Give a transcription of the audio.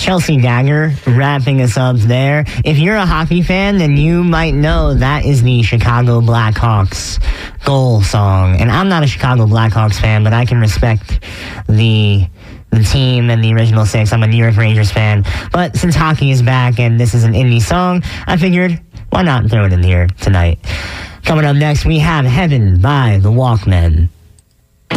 Chelsea Dagger wrapping us up there. If you're a hockey fan, then you might know that is the Chicago Blackhawks goal song. And I'm not a Chicago Blackhawks fan, but I can respect the team and the original six. I'm a New York Rangers fan. But since hockey is back and this is an indie song, I figured, why not throw it in here tonight? Coming up next, we have Heaven by the Walkmen.